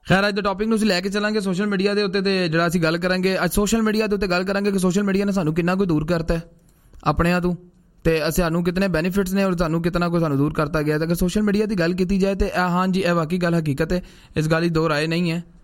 ਖੈਰ ਅੱਜ ਦੇ ਟੌਪਿਕ ਨੂੰ ਅਸੀਂ ਲੈ ਕੇ ਚੱਲਾਂਗੇ ਸੋਸ਼ਲ ਮੀਡੀਆ ਦੇ ਉੱਤੇ, ਤੇ ਜਿਹੜਾ ਅਸੀਂ ਗੱਲ ਕਰਾਂਗੇ ਅੱਜ ਸੋਸ਼ਲ ਮੀਡੀਆ ਦੇ ਉੱਤੇ ਗੱਲ ਕਰਾਂਗੇ ਕਿ ਸੋਸ਼ਲ ਮੀਡੀਆ ਨੇ ਸਾਨੂੰ ਕਿੰਨਾ ਕੁ ਦੂਰ ਕਰਤਾ ਆਪਣਿਆਂ ਤੋਂ, ਤੇ ਸਾਨੂੰ ਕਿਤਨੇ ਬੈਨੀਫਿਟਸ ਨੇ ਔਰ ਸਾਨੂੰ ਕਿਤਨਾ ਕੁ ਸਾਨੂੰ ਦੂਰ ਕਰਤਾ ਗਿਆ। ਅਗਰ ਸੋਸ਼ਲ ਮੀਡੀਆ ਦੀ ਗੱਲ ਕੀਤੀ ਜਾਏ ਤਾਂ ਹਾਂਜੀ ਇਹ ਵਾਕਈ ਗੱਲ ਹਕੀਕਤ ਹੈ, ਇਸ ਗੱਲ ਦੀ ਦੋ ਰਾਏ ਨਹੀਂ ਹੈ।